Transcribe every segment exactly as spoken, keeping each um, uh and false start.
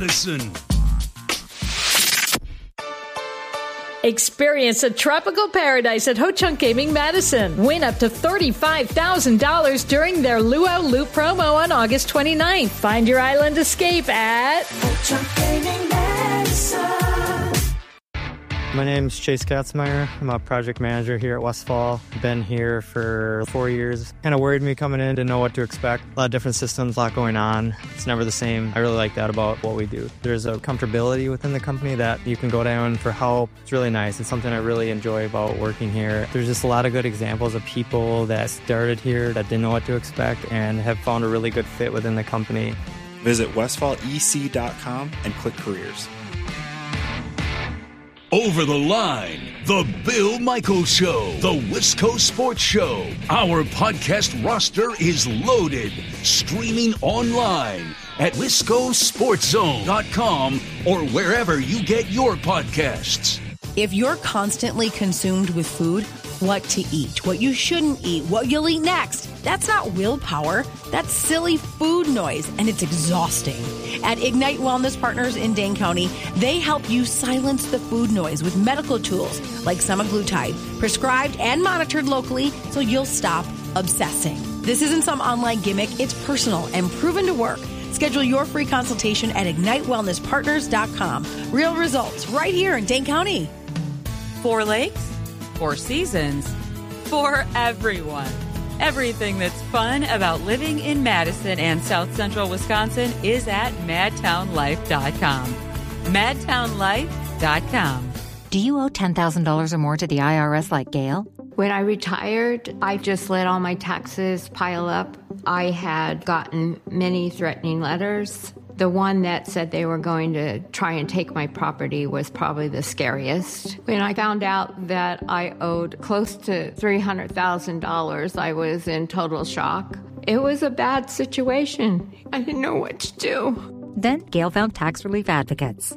Listen. Experience a tropical paradise at Ho-Chunk Gaming Madison. Win up to thirty-five thousand dollars during their Luau Loop promo on August twenty-ninth. Find your island escape at Ho-Chunk Gaming Madison. My name's Chase Katzmeyer. I'm a project manager here at Westfall. Been here for four years. Kind of worried me coming in, didn't know what to expect. A lot of different systems, a lot going on. It's never the same. I really like that about what we do. There's a comfortability within the company that you can go down for help. It's really nice. It's something I really enjoy about working here. There's just a lot of good examples of people that started here that didn't know what to expect and have found a really good fit within the company. Visit westfall e c dot com and click careers. Over the Line, The Bill Michaels Show, The Wisco Sports Show. Our podcast roster is loaded. Streaming online at wisco sports zone dot com or wherever you get your podcasts. If you're constantly consumed with food, what to eat, what you shouldn't eat, what you'll eat next, that's not willpower. That's silly food noise, and it's exhausting. At Ignite Wellness Partners in Dane County, they help you silence the food noise with medical tools like semaglutide, prescribed and monitored locally so you'll stop obsessing. This isn't some online gimmick. It's personal and proven to work. Schedule your free consultation at ignite wellness partners dot com. Real results right here in Dane County. Four lakes, four seasons, for everyone. Everything that's fun about living in Madison and South Central Wisconsin is at madtown life dot com. madtown life dot com. Do you owe ten thousand dollars or more to the I R S like Gail? When I retired, I just let all my taxes pile up. I had gotten many threatening letters. The one that said they were going to try and take my property was probably the scariest. When I found out that I owed close to three hundred thousand dollars, I was in total shock. It was a bad situation. I didn't know what to do. Then Gail found tax relief advocates.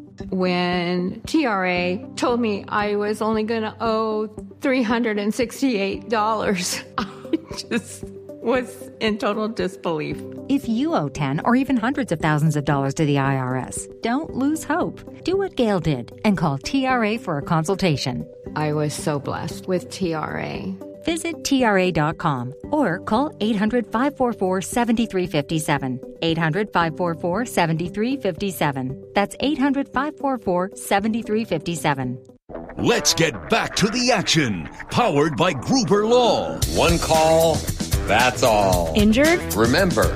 When T R A told me I was only going to owe three hundred sixty-eight dollars, I just was in total disbelief. If you owe ten or even hundreds of thousands of dollars to the I R S, don't lose hope. Do what Gail did and call T R A for a consultation. I was so blessed with T R A. Visit T R A dot com or call eight hundred, five four four, seven three five seven. eight hundred, five four four, seven three five seven. That's eight hundred, five four four, seven three five seven. Let's get back to the action. Powered by Gruber Law. One call, that's all. Injured? Remember,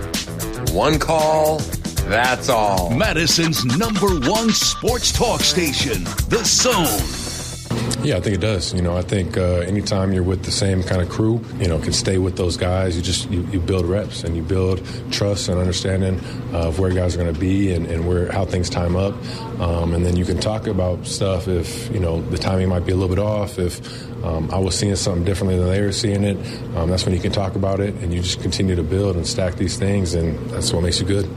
one call, that's all. Madison's number one sports talk station, The Zone. Yeah, I think it does. You know, I think uh, anytime you're with the same kind of crew, you know, can stay with those guys, you just you, you build reps and you build trust and understanding of where guys are going to be and, and where how things time up. Um, and then you can talk about stuff if, you know, the timing might be a little bit off. If um, I was seeing something differently than they were seeing it, um, that's when you can talk about it and you just continue to build and stack these things, and that's what makes you good.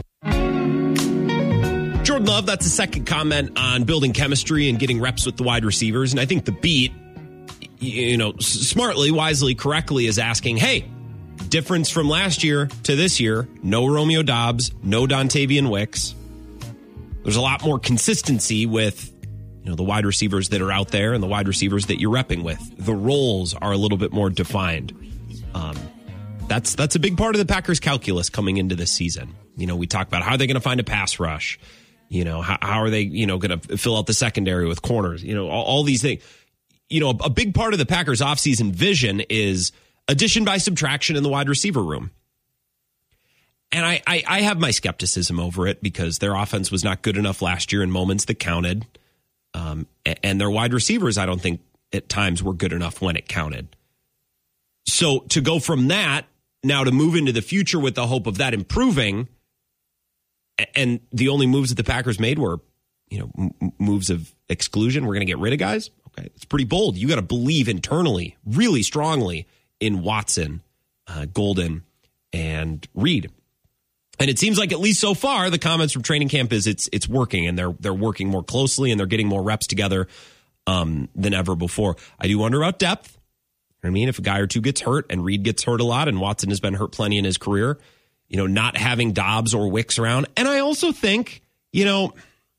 Jordan Love, that's the second comment on building chemistry and getting reps with the wide receivers. And I think the beat, you know, smartly, wisely, correctly is asking, hey, difference from last year to this year, no Romeo Doubs, no Dontavian Wicks. There's a lot more consistency with, you know, the wide receivers that are out there and the wide receivers that you're repping with. The roles are a little bit more defined. Um, that's, that's a big part of the Packers calculus coming into this season. You know, we talk about how are they going to find a pass rush? You know, how, how are they, you know, going to fill out the secondary with corners? You know, all, all these things. You know, a, a big part of the Packers offseason vision is addition by subtraction in the wide receiver room. And I, I, I have my skepticism over it because their offense was not good enough last year in moments that counted. Um, and their wide receivers, I don't think at times were good enough when it counted. So to go from that now to move into the future with the hope of that improving, and the only moves that the Packers made were, you know, m- moves of exclusion. We're going to get rid of guys. Okay, it's pretty bold. You got to believe internally, really strongly in Watson, uh, Golden, and Reed. And it seems like at least so far, the comments from training camp is it's it's working, and they're they're working more closely, and they're getting more reps together um, than ever before. I do wonder about depth. I mean, if a guy or two gets hurt, and Reed gets hurt a lot, and Watson has been hurt plenty in his career, you know, not having Doubs or Wicks around. And I also think, you know,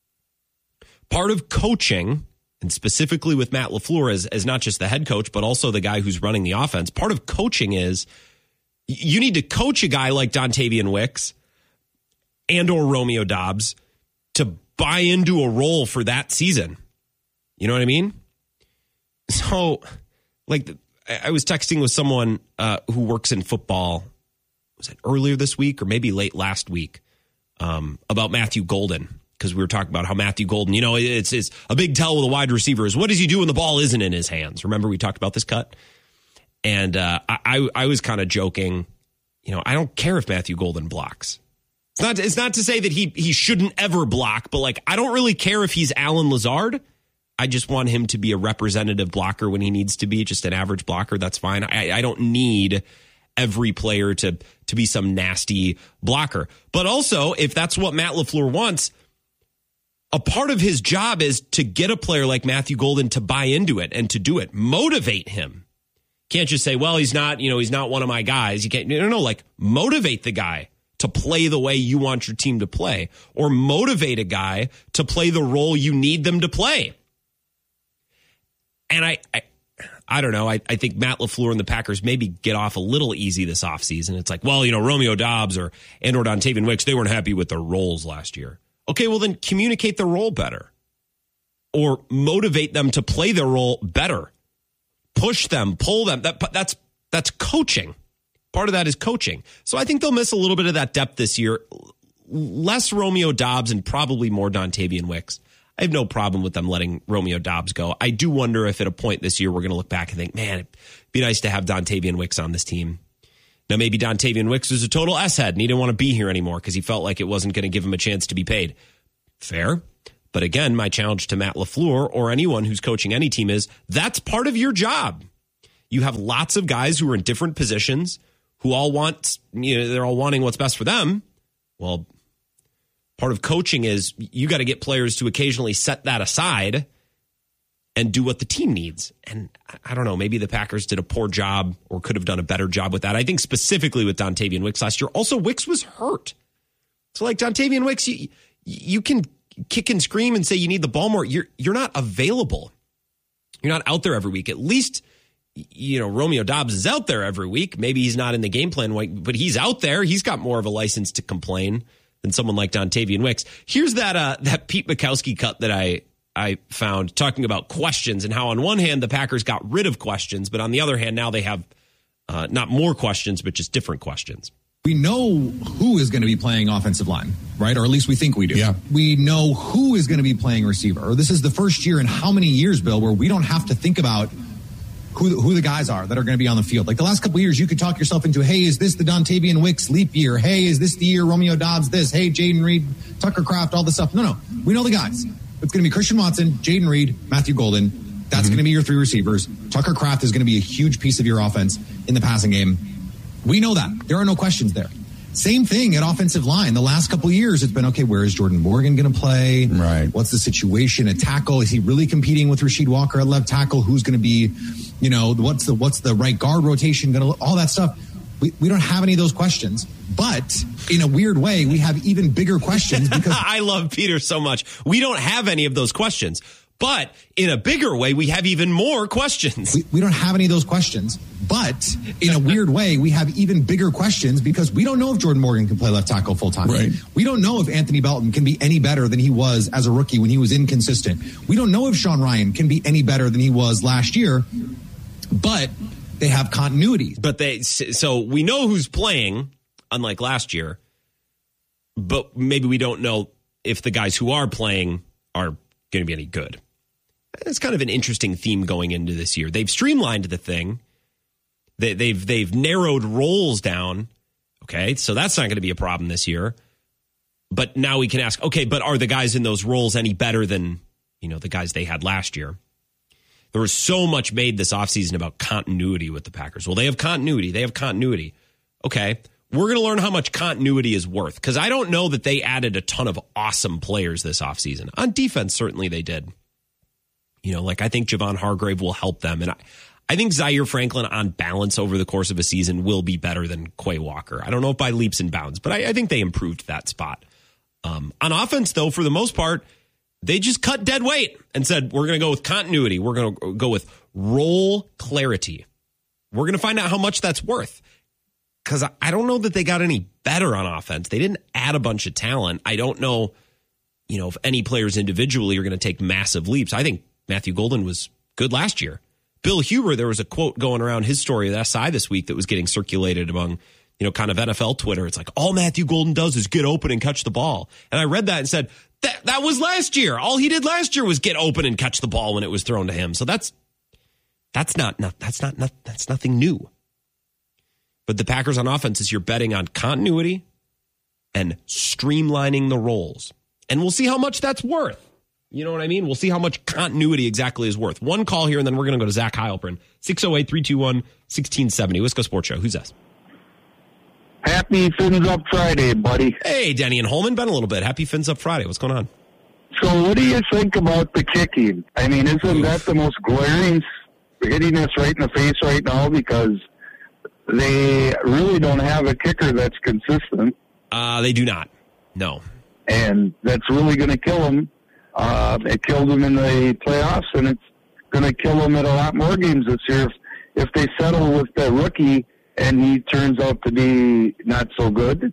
part of coaching, and specifically with Matt LaFleur as, as not just the head coach, but also the guy who's running the offense, part of coaching is you need to coach a guy like Dontavian Wicks and or Romeo Doubs to buy into a role for that season. You know what I mean? So, like, I was texting with someone uh, who works in football, was it earlier this week or maybe late last week, um, about Matthew Golden, because we were talking about how Matthew Golden, you know, it's, it's a big tell with a wide receiver is what does he do when the ball isn't in his hands? Remember we talked about this cut? And uh, I, I was kind of joking, you know, I don't care if Matthew Golden blocks. It's not, it's not to say that he he shouldn't ever block, but like, I don't really care if he's Allen Lazard. I just want him to be a representative blocker when he needs to be, just an average blocker. That's fine. I, I don't need every player to, to be some nasty blocker. But also, if that's what Matt LaFleur wants, a part of his job is to get a player like Matthew Golden to buy into it and to do it. Motivate him. Can't just say, well, he's not, you know, he's not one of my guys. You can't, no, no, like motivate the guy to play the way you want your team to play, or motivate a guy to play the role you need them to play. And I, I, I don't know. I, I think Matt LaFleur and the Packers maybe get off a little easy this offseason. It's like, well, you know, Romeo Doubs or and or Dontavian Wicks, they weren't happy with their roles last year. Okay, well then communicate the role better, or motivate them to play their role better. Push them, pull them. That that's that's coaching. Part of that is coaching. So I think they'll miss a little bit of that depth this year. Less Romeo Doubs and probably more Dontavian Wicks. I have no problem with them letting Romeo Doubs go. I do wonder if at a point this year we're going to look back and think, man, it'd be nice to have Dontavian Wicks on this team. Now, maybe Dontavian Wicks was a total S-head and he didn't want to be here anymore because he felt like it wasn't going to give him a chance to be paid. Fair. But again, my challenge to Matt LaFleur or anyone who's coaching any team is that's part of your job. You have lots of guys who are in different positions who all want, you know, they're all wanting what's best for them. Well, part of coaching is you got to get players to occasionally set that aside and do what the team needs. And I don't know, maybe the Packers did a poor job or could have done a better job with that. I think specifically with Dontavian Wicks last year. Also, Wicks was hurt. So like Dontavian Wicks, you, you can kick and scream and say you need the ball more. You're, you're not available. You're not out there every week. At least, you know, Romeo Doubs is out there every week. Maybe he's not in the game plan, but he's out there. He's got more of a license to complain than someone like Dontavian Wicks. Here's that uh, that Pete Mikowski cut that I I found talking about questions and how on one hand the Packers got rid of questions, but on the other hand now they have uh, not more questions, but just different questions. We know who is going to be playing offensive line, right? Or at least we think we do. Yeah. We know who is going to be playing receiver. This is the first year in how many years, Bill, where we don't have to think about who who the guys are that are going to be on the field. Like the last couple of years, you could talk yourself into, hey, is this the Dontavian Wicks leap year? Hey, is this the year Romeo Doubs this? Hey, Jaden Reed, Tucker Kraft, all this stuff. No, no. We know the guys. It's going to be Christian Watson, Jaden Reed, Matthew Golden. That's mm-hmm. going to be your three receivers. Tucker Kraft is going to be a huge piece of your offense in the passing game. We know that. There are no questions there. Same thing at offensive line. The last couple of years, it's been, okay, where is Jordan Morgan going to play? Right. What's the situation at tackle? Is he really competing with Rasheed Walker at left tackle? Who's going to be, you know, what's the what's the right guard rotation going to look? All that stuff. We, we don't have any of those questions. But in a weird way, we have even bigger questions because I love Peter so much. We don't have any of those questions. But in a bigger way, we have even more questions. We, we don't have any of those questions. But in a weird way, we have even bigger questions because we don't know if Jordan Morgan can play left tackle full time. Right. We don't know if Anthony Belton can be any better than he was as a rookie when he was inconsistent. We don't know if Sean Ryan can be any better than he was last year. But they have continuity. But they so we know who's playing, unlike last year. But maybe we don't know if the guys who are playing are going to be any good. It's kind of an interesting theme going into this year. They've streamlined the thing. They, they've they've narrowed roles down. Okay, so that's not going to be a problem this year. But now we can ask, okay, but are the guys in those roles any better than, you know, the guys they had last year? There was so much made this offseason about continuity with the Packers. Well, they have continuity. They have continuity. Okay, we're going to learn how much continuity is worth because I don't know that they added a ton of awesome players this offseason. On defense, certainly they did. You know, like I think Javon Hargrave will help them. And I, I think Zaire Franklin on balance over the course of a season will be better than Quay Walker. I don't know if by leaps and bounds, but I, I think they improved that spot. Um, on offense, though, for the most part, They just cut dead weight and said, we're going to go with continuity. We're going to go with role clarity. We're going to find out how much that's worth. Because I don't know that they got any better on offense. They didn't add a bunch of talent. I don't know, you know, if any players individually are going to take massive leaps. I think Matthew Golden was good last year. Bill Huber, there was a quote going around his story at S I this week that was getting circulated among, you know, kind of N F L Twitter. It's like, all Matthew Golden does is get open and catch the ball. And I read that and said, that that was last year. All he did last year was get open and catch the ball when it was thrown to him. So that's that's not, not that's not, not that's nothing new. But the Packers on offense is you're betting on continuity and streamlining the roles. And we'll see how much that's worth. You know what I mean? We'll see how much continuity exactly is worth. One call here, and then we're going to go to Zach Heilprin. six oh eight, three two one, one six seven oh. Wisco Sports Show. Who's this? Happy Fins Up Friday, buddy. Hey, Denny and Holman. Been a little bit. Happy Fins Up Friday. What's going on? So what do you think about the kicking? I mean, isn't that the most glaring hitting us right in the face right now? Because they really don't have a kicker that's consistent. Uh, they do not. No. And that's really going to kill them. Uh, it killed them in the playoffs, and it's going to kill them at a lot more games this year if, if they settle with the rookie and he turns out to be not so good.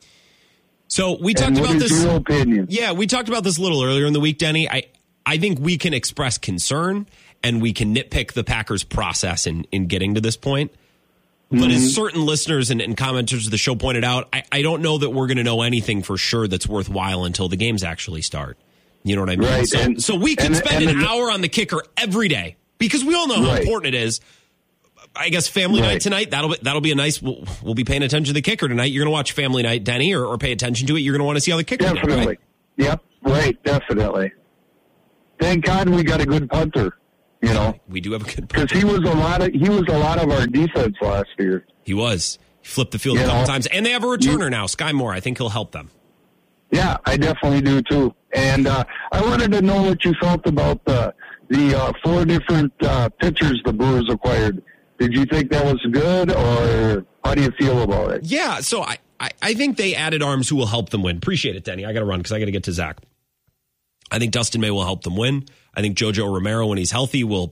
So we talked and what about is this. Your opinion? Yeah, we talked about this a little earlier in the week, Denny. I, I think we can express concern and we can nitpick the Packers' process in, in getting to this point. But mm-hmm. as certain listeners and, and commenters of the show pointed out, I, I don't know that we're going to know anything for sure that's worthwhile until the games actually start. You know what I mean? Right. So, and, so we can and, spend and, an hour on the kicker every day because we all know how right. important it is. I guess family right. night tonight, that'll be, that'll be a nice, we'll, we'll be paying attention to the kicker tonight. You're going to watch family night, Denny, or, or pay attention to it. You're going to want to see how the kicker Definitely. did, right? Yep. Right. Definitely. Thank God we got a good punter. You know, we do have a good punter. Because he was a lot of, he was a lot of our defense last year. He was. He flipped the field you a couple know, times. And they have a returner you, now, Sky Moore. I think he'll help them. Yeah, I definitely do, too. And uh, I wanted to know what you felt about the, the uh, four different uh, pitchers the Brewers acquired. Did you think that was good, or how do you feel about it? Yeah, so I, I, I think they added arms who will help them win. Appreciate it, Denny. I got to run because I got to get to Zach. I think Dustin May will help them win. I think Jojo Romero, when he's healthy, will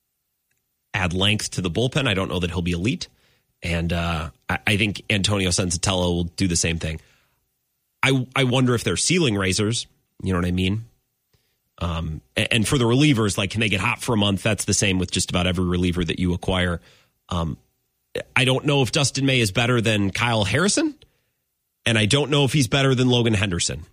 add length to the bullpen. I don't know that he'll be elite. And uh, I, I think Antonio Sensatella will do the same thing. I I wonder if they're ceiling raisers. You know what I mean? Um, and, and for the relievers, like, can they get hot for a month? That's the same with just about every reliever that you acquire. Um, I don't know if Dustin May is better than Kyle Harrison, and I don't know if he's better than Logan Henderson.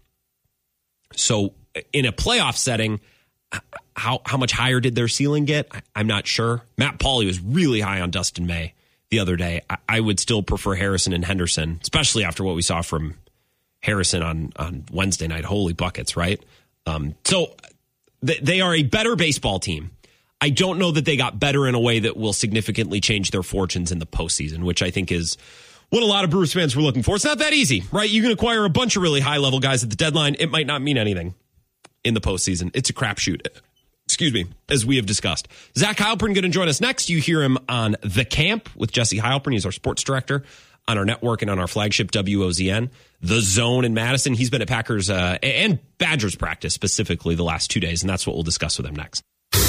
So in a playoff setting, how how much higher did their ceiling get? I, I'm not sure. Matt Pauley was really high on Dustin May the other day. I, I would still prefer Harrison and Henderson, especially after what we saw from Harrison on, on Wednesday night. Holy buckets, right? Um, so th- they are a better baseball team. I don't know that they got better in a way that will significantly change their fortunes in the postseason, which I think is what a lot of Brewers fans were looking for. It's not that easy, right? You can acquire a bunch of really high-level guys at the deadline. It might not mean anything in the postseason. It's a crapshoot. Excuse me, as we have discussed. Zach Heilprin going to join us next. You hear him on The Camp with Jesse Heilprin. He's our sports director on our network and on our flagship W O Z N. The Zone in Madison. He's been at Packers uh, and Badgers practice specifically the last two days, and that's what we'll discuss with him next.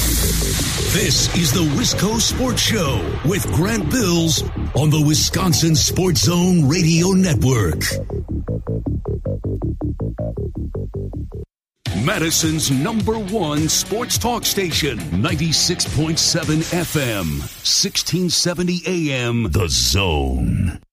This is the Wisco Sports Show with Grant Bills on the Wisconsin Sports Zone Radio Network. Madison's number one sports talk station, ninety-six point seven F M, sixteen seventy A M, The Zone.